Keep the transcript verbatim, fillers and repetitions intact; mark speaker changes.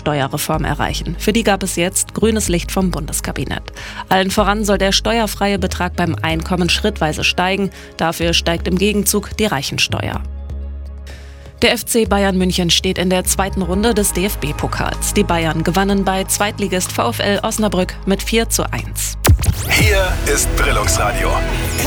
Speaker 1: Steuerreform erreichen. Für die gab es jetzt grünes Licht vom Bundeskabinett. Allen voran soll der steuerfreie Betrag beim Einkommen schrittweise steigen. Dafür steigt im Gegenzug die Reichensteuer. Der F C Bayern München steht in der zweiten Runde des D F B-Pokals. Die Bayern gewannen bei Zweitligist VfL Osnabrück mit vier zu eins.
Speaker 2: Hier ist Brilungsradio.